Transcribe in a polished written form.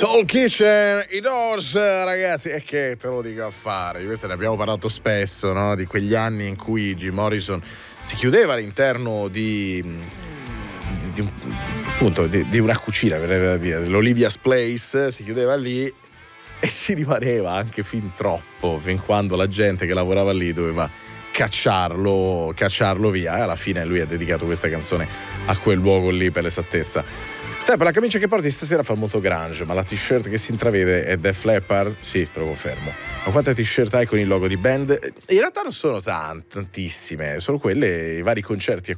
Soul Kitchen, i Doors, ragazzi, e che te lo dico a fare? Di questo ne abbiamo parlato spesso, no? Di quegli anni in cui Jim Morrison si chiudeva all'interno di una cucina, verrebbe da dire, dell'Olivia's Place, si chiudeva lì e ci rimaneva anche fin troppo, fin quando la gente che lavorava lì doveva cacciarlo via, e alla fine lui ha dedicato questa canzone a quel luogo lì, per l'esattezza. Per la camicia che porti stasera fa molto grunge, ma la t-shirt che si intravede è Def Leppard? Sì, te lo confermo. Ma quante t-shirt hai con il logo di band? In realtà non sono tantissime, sono quelle, i vari concerti